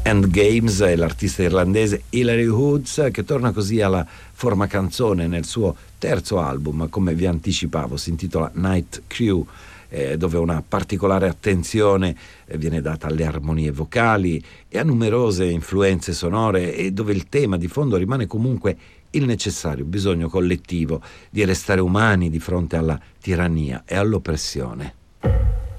Endgames è l'artista irlandese Hilary Hoods, che torna così alla forma canzone nel suo terzo album, come vi anticipavo, si intitola Night Crew, dove una particolare attenzione viene data alle armonie vocali e a numerose influenze sonore, e dove il tema di fondo rimane comunque il necessario bisogno collettivo di restare umani di fronte alla tirannia e all'oppressione.